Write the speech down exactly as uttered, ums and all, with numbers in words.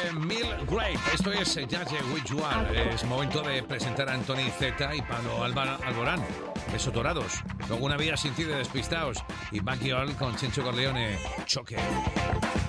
de Mil Great. Esto es Judge With You Are. Es momento de presentar a Antoni Z y Pablo Alba, Alborán. Besos dorados. Luego Una vida sin ti de Despistaos. Y Back All con Chencho Corleone. Choque.